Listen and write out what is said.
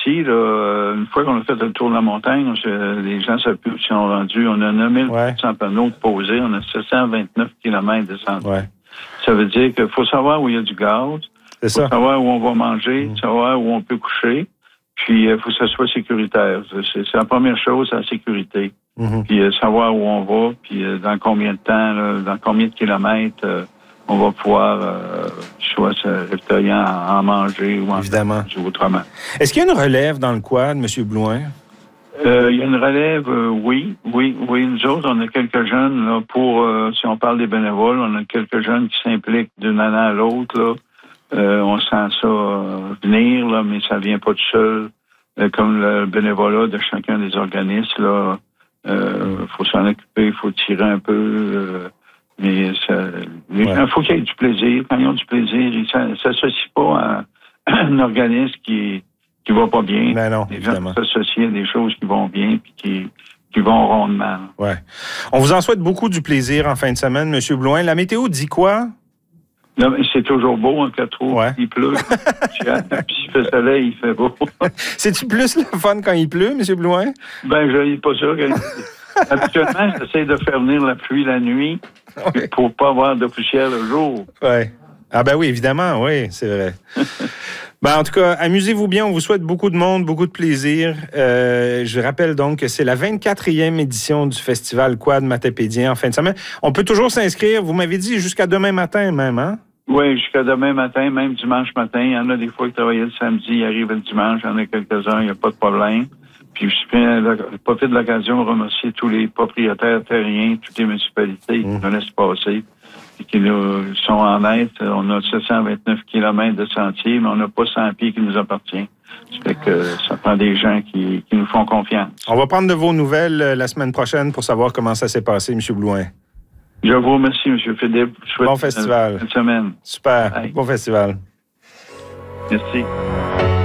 ici, là, une fois qu'on a fait le tour de la montagne, les gens ne savent plus où ils sont rendus. On a 9800 panneaux posés, on a 729 km de sentiers. Ouais. Ça veut dire qu'il faut savoir où il y a du gaz, il faut savoir où on va manger, savoir où on peut coucher, puis il faut que ça soit sécuritaire. C'est la première chose, c'est la sécurité. Puis savoir où on va, puis dans combien de temps, là, dans combien de kilomètres on va pouvoir soit se réveiller en manger ou en manger autrement. Est-ce qu'il y a une relève dans le quad, M. Blouin? Il y a une relève, oui. Nous autres, on a quelques jeunes, là, si on parle des bénévoles, on a quelques jeunes qui s'impliquent d'une année à l'autre, là. On sent ça venir, là, mais ça vient pas tout seul. Comme le bénévolat de chacun des organismes, là, faut s'en occuper, il faut tirer un peu, mais les gens, faut qu'il y ait du plaisir. Quand ils ont du plaisir, ils s'associent pas à un organisme qui va pas bien. Ben non, les évidemment. gens s'associent à des choses qui vont bien puis qui vont rondement. Ouais. On vous en souhaite beaucoup du plaisir en fin de semaine, M. Blouin. La météo dit quoi? Non, mais c'est toujours beau en 4 jours. Il pleut. Puis il fait soleil, il fait beau. C'est-tu plus le fun quand il pleut, M. Blouin? Ben, je n'ai pas ça. Habituellement, j'essaie de faire venir la pluie la nuit pour pas avoir de poussière le jour. Oui. Ah ben oui, évidemment, oui, c'est vrai. Ben, en tout cas, amusez-vous bien. On vous souhaite beaucoup de monde, beaucoup de plaisir. Je rappelle donc que c'est la 24e édition du Festival Quad Matapédien en fin de semaine. On peut toujours s'inscrire, vous m'avez dit, jusqu'à demain matin même, hein? Oui, jusqu'à demain matin, même dimanche matin. Il y en a des fois qui travaillaient le samedi, ils arrivent le dimanche. Il y en a quelques-uns, il n'y a pas de problème. Puis je profite de l'occasion de remercier tous les propriétaires terriens, toutes les municipalités qui nous laissent passer et qui nous sont en aide. On a 729 km de sentiers, mais on n'a pas 100 pieds qui nous appartient. Ça fait que ça prend des gens qui nous font confiance. On va prendre de vos nouvelles la semaine prochaine pour savoir comment ça s'est passé, M. Blouin. Je vous remercie, M. Philippe. Bon festival. Bonne semaine. Super. Bye. Bon festival. Merci.